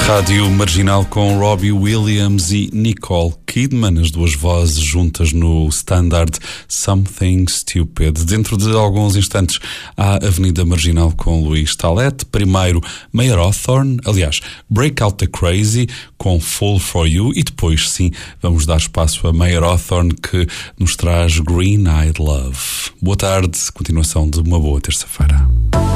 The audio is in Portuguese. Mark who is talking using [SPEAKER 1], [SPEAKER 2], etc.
[SPEAKER 1] Rádio Marginal com Robbie Williams e Nicole Kidman, as duas vozes juntas no standard Something Stupid. Dentro de alguns instantes há Avenida Marginal com Luís Talete. Primeiro Mayor Hawthorne, aliás, Break Out the Crazy com Fall For You, e depois sim vamos dar espaço a Mayor Hawthorne, que nos traz Green Eyed Love. Boa tarde, continuação de uma boa terça-feira.